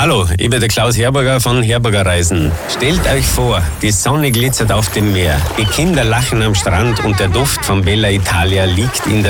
Hallo, ich bin der Klaus Herberger von Herberger Reisen. Stellt euch vor, die Sonne glitzert auf dem Meer, die Kinder lachen am Strand und der Duft von Bella Italia liegt in der